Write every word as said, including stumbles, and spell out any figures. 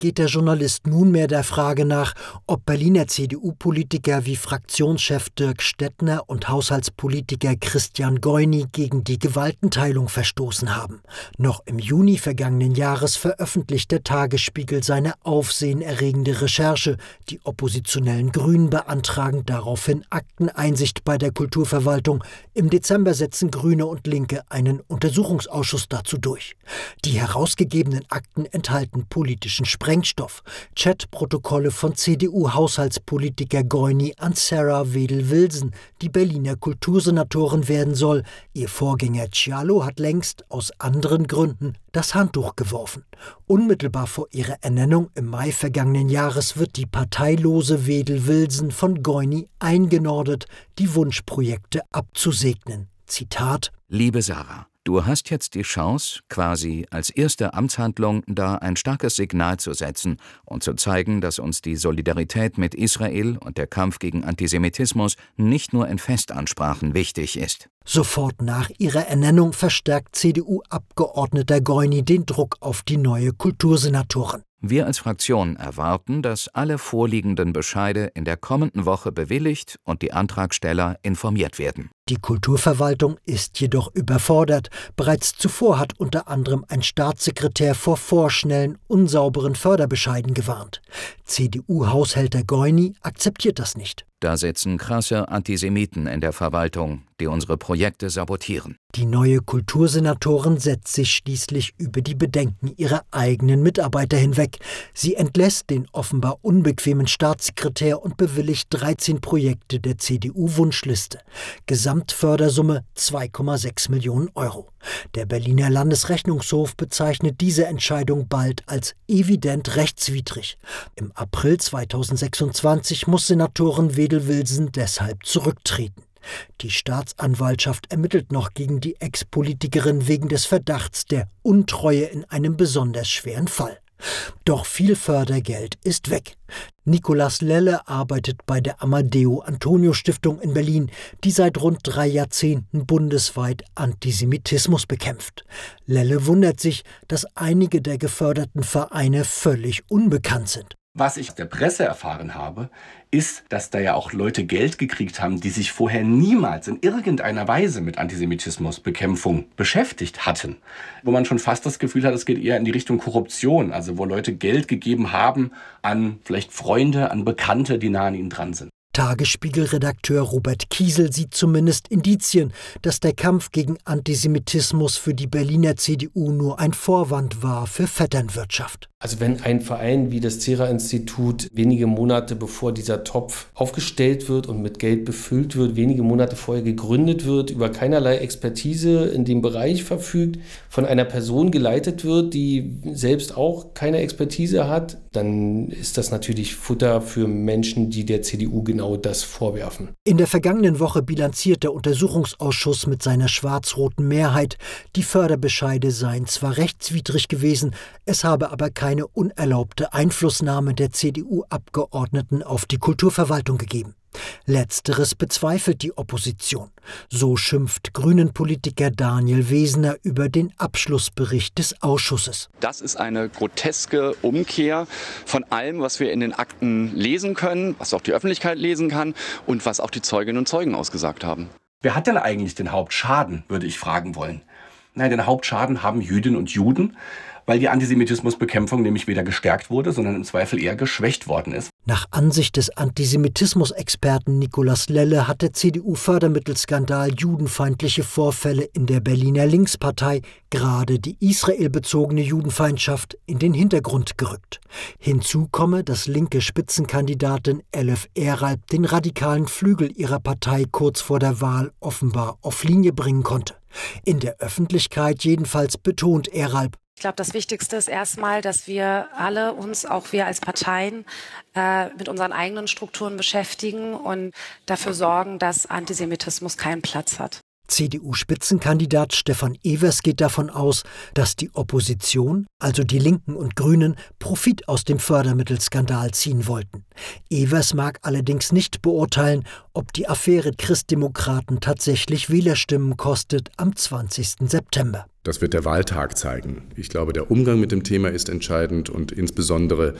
geht der Journalist nunmehr der Frage nach, ob Berliner C D U-Politiker wie Fraktionschef Dirk Stettner und Haushaltspolitiker Christian Goyni gegen die Gewaltenteilung verstoßen haben. Noch im Juni vergangenen Jahres veröffentlicht der Tagesspiegel seine aufsehenerregende Recherche. Die oppositionellen Grünen beantragen daraufhin Akteneinsicht bei der Kulturverwaltung. Im Dezember setzen Grüne und Linke einen Untersuchungsausschuss dazu durch. Die herausgegebenen Akten enthalten politischen Sprengstoff. Chatprotokolle von C D U-Haushaltspolitiker Goyni an Sarah Wedel-Wilson, die Berliner Kultursenatorin werden soll. Ihr Vorgänger Cialo hat längst aus anderen Gründen das Handtuch geworfen. Unmittelbar vor ihrer Ernennung im Mai vergangenen Jahres wird die parteilose Wedel-Wilson von Goyni eingenordet, die Wunschprojekte abzusegnen. Zitat: Liebe Sarah, du hast jetzt die Chance, quasi als erste Amtshandlung da ein starkes Signal zu setzen und zu zeigen, dass uns die Solidarität mit Israel und der Kampf gegen Antisemitismus nicht nur in Festansprachen wichtig ist. Sofort nach ihrer Ernennung verstärkt C D U-Abgeordneter Goyni den Druck auf die neue Kultursenatorin. Wir als Fraktion erwarten, dass alle vorliegenden Bescheide in der kommenden Woche bewilligt und die Antragsteller informiert werden. Die Kulturverwaltung ist jedoch überfordert. Bereits zuvor hat unter anderem ein Staatssekretär vor vorschnellen, unsauberen Förderbescheiden gewarnt. C D U-Haushälter Goyni akzeptiert das nicht. Da sitzen krasse Antisemiten in der Verwaltung, die unsere Projekte sabotieren. Die neue Kultursenatorin setzt sich schließlich über die Bedenken ihrer eigenen Mitarbeiter hinweg. Sie entlässt den offenbar unbequemen Staatssekretär und bewilligt dreizehn Projekte der C D U-Wunschliste. Gesamtfördersumme zwei Komma sechs Millionen Euro. Der Berliner Landesrechnungshof bezeichnet diese Entscheidung bald als evident rechtswidrig. Im April zweitausendsechsundzwanzig muss Senatorin Wedel-Wilson deshalb zurücktreten. Die Staatsanwaltschaft ermittelt noch gegen die Ex-Politikerin wegen des Verdachts der Untreue in einem besonders schweren Fall. Doch viel Fördergeld ist weg. Nicolas Lelle arbeitet bei der Amadeo-Antonio-Stiftung in Berlin, die seit rund drei Jahrzehnten bundesweit Antisemitismus bekämpft. Lelle wundert sich, dass einige der geförderten Vereine völlig unbekannt sind. Was ich aus der Presse erfahren habe, ist, dass da ja auch Leute Geld gekriegt haben, die sich vorher niemals in irgendeiner Weise mit Antisemitismusbekämpfung beschäftigt hatten. Wo man schon fast das Gefühl hat, es geht eher in die Richtung Korruption, also wo Leute Geld gegeben haben an vielleicht Freunde, an Bekannte, die nah an ihnen dran sind. Tagesspiegel-Redakteur Robert Kiesel sieht zumindest Indizien, dass der Kampf gegen Antisemitismus für die Berliner C D U nur ein Vorwand war für Vetternwirtschaft. Also wenn ein Verein wie das Cera-Institut wenige Monate bevor dieser Topf aufgestellt wird und mit Geld befüllt wird, wenige Monate vorher gegründet wird, über keinerlei Expertise in dem Bereich verfügt, von einer Person geleitet wird, die selbst auch keine Expertise hat, dann ist das natürlich Futter für Menschen, die der C D U genau das vorwerfen. In der vergangenen Woche bilanziert der Untersuchungsausschuss mit seiner schwarz-roten Mehrheit, die Förderbescheide seien zwar rechtswidrig gewesen, es habe aber keine unerlaubte Einflussnahme der C D U-Abgeordneten auf die Kulturverwaltung gegeben. Letzteres bezweifelt die Opposition. So schimpft Grünen-Politiker Daniel Wesener über den Abschlussbericht des Ausschusses. Das ist eine groteske Umkehr von allem, was wir in den Akten lesen können, was auch die Öffentlichkeit lesen kann und was auch die Zeuginnen und Zeugen ausgesagt haben. Wer hat denn eigentlich den Hauptschaden, würde ich fragen wollen? Nein, den Hauptschaden haben Jüdinnen und Juden, weil die Antisemitismusbekämpfung nämlich weder gestärkt wurde, sondern im Zweifel eher geschwächt worden ist. Nach Ansicht des Antisemitismusexperten Nicolas Lelle hat der C D U-Fördermittelskandal judenfeindliche Vorfälle in der Berliner Linkspartei, gerade die israelbezogene Judenfeindschaft, in den Hintergrund gerückt. Hinzu komme, dass linke Spitzenkandidatin Elif Eralp den radikalen Flügel ihrer Partei kurz vor der Wahl offenbar auf Linie bringen konnte. In der Öffentlichkeit jedenfalls betont Eralp: Ich glaube, das Wichtigste ist erstmal, dass wir alle uns, auch wir als Parteien, äh, mit unseren eigenen Strukturen beschäftigen und dafür sorgen, dass Antisemitismus keinen Platz hat. C D U-Spitzenkandidat Stefan Evers geht davon aus, dass die Opposition, also die Linken und Grünen, Profit aus dem Fördermittelskandal ziehen wollten. Evers mag allerdings nicht beurteilen, ob die Affäre Christdemokraten tatsächlich Wählerstimmen kostet am zwanzigsten September. Das wird der Wahltag zeigen. Ich glaube, der Umgang mit dem Thema ist entscheidend und insbesondere